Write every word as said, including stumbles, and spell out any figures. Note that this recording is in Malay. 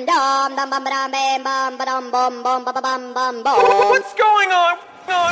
dum dum bum ba dum bam bum ba dum bum bum ba ba bum bum bum. What's going on?